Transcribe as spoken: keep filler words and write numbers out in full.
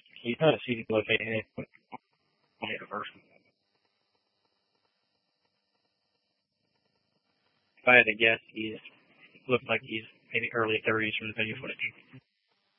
He's not as easy to locate in but only at first. If I had to guess, he's looks like he's maybe early thirties from the video footage.